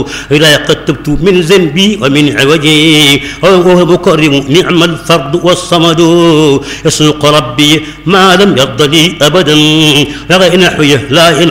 إلى قد تبت من ذنبي ومن عوجي وهو مكرم نعم الفرد والصمد يسوق ربي ما لم يرض لي أبدا لغين حيه لا إن